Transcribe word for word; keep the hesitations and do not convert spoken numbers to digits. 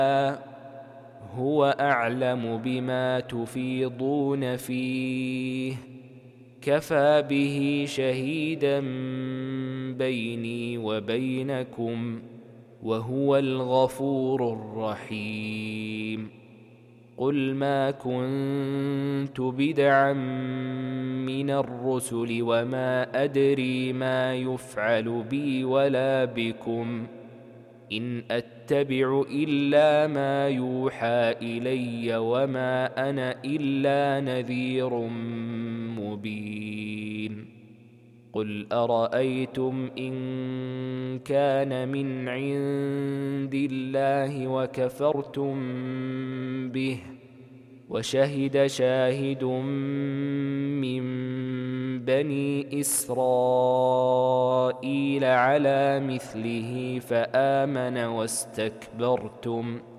هو أعلم بما تفيضون فيه كفى به شهيدا بيني وبينكم وهو الغفور الرحيم قل ما كنت بدعا من الرسل وما أدري ما يفعل بي ولا بكم إن أتبع إلا ما يوحى إلي وما أنا إلا نذير مبين قل أرأيتم إن كان من عند الله وكفرتم به وشهد شاهد من بني إسرائيل على مثله فآمن واستكبرتم